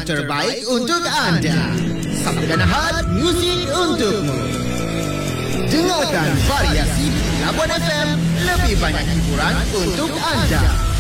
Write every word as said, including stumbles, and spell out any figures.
terbaik untuk anda. Sabtu dan Ahad, muzik untukmu. Dengarkan variasi Labuan F M, lebih banyak hiburan untuk anda.